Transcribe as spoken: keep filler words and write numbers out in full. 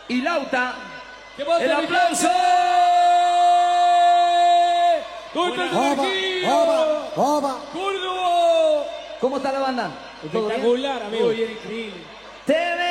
y Lauta. ¡El ¡El aplauso! ¡Oba! ¡Oba! ¿Cómo está la banda? ¿Todo bien? Espectacular, amigo. Muy bien, increíble. Te